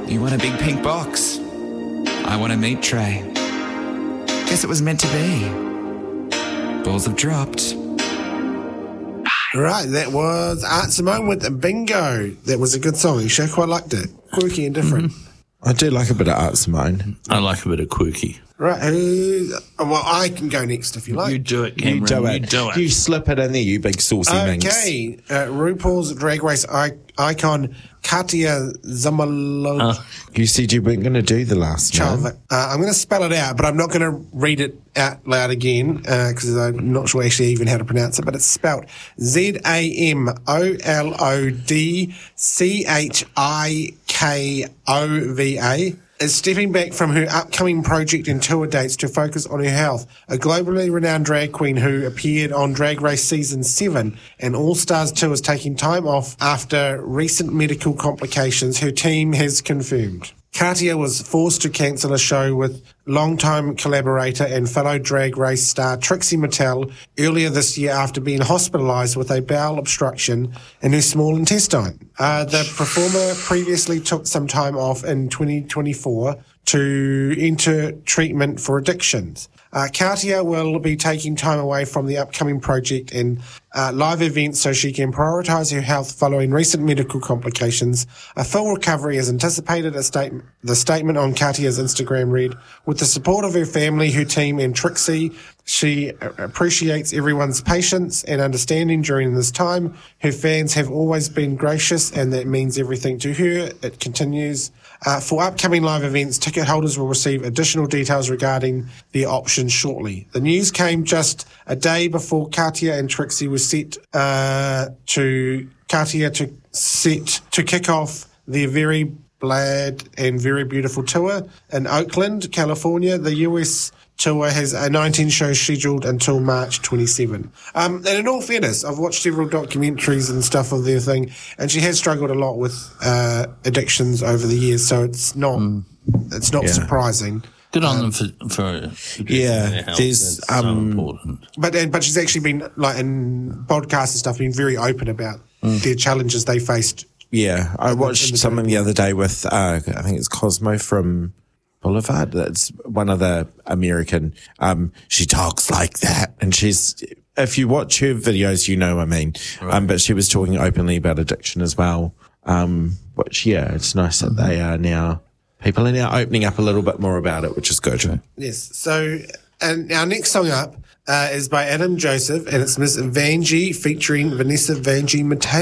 You want a big pink box. I want a meat tray. Guess it was meant to be. Balls have dropped. Right, that was Art Simone with Bingo. That was a good song. I quite liked it. Quirky and different. I do like a bit of Art Simone. I like a bit of quirky. Right, well, I can go next if you like. You do it, Cameron. You do it. You slip it in there, you big saucy minx. Okay, RuPaul's Drag Race icon Katia Zamalo. You said you weren't going to do the last one. I'm going to spell it out, but I'm not going to read it out loud again because I'm not sure actually even how to pronounce it, but it's spelled ZAMOLODCHIKOVA. Is stepping back from her upcoming project and tour dates to focus on her health. A globally renowned drag queen who appeared on Drag Race Season 7 and All Stars 2 is taking time off after recent medical complications, her team has confirmed. Katia was forced to cancel a show with longtime collaborator and fellow Drag Race star Trixie Mattel earlier this year after being hospitalised with a bowel obstruction in her small intestine. The performer previously took some time off in 2024 to enter treatment for addictions. Katia will be taking time away from the upcoming project and live events so she can prioritise her health following recent medical complications. A full recovery is anticipated. The statement on Katia's Instagram read, with the support of her family, her team and Trixie, she appreciates everyone's patience and understanding during this time. Her fans have always been gracious and that means everything to her. It continues. For upcoming live events, ticket holders will receive additional details regarding their options shortly. The news came just a day before Katia and Trixie were set to kick off their very Glad and Very Beautiful tour in Oakland, California. The US tour has 19 shows scheduled until March 27. And in all fairness, I've watched several documentaries and stuff of their thing, and she has struggled a lot with addictions over the years, so it's not surprising. Good on them for their health. There's so important. But she's actually been, like, in podcasts and stuff, been very open about their challenges they faced. Yeah, I watched something the other day with, I think it's Cosmo from Boulevard. That's one of the American, she talks like that. And if you watch her videos, you know what I mean. Right. But she was talking openly about addiction as well. Which, it's nice that they are now, people are now opening up a little bit more about it, which is good. Yes. So, and our next song up is by Adam Joseph, and it's Miss Vanjie featuring Vanessa Vanjie Mateo.